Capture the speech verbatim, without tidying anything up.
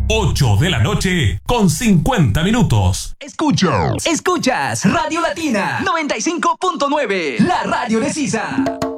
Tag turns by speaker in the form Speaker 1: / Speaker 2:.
Speaker 1: ocho de la noche con cincuenta minutos.
Speaker 2: Escuchas. Escuchas Radio Latina noventa y cinco punto nueve, la radio de Sisa.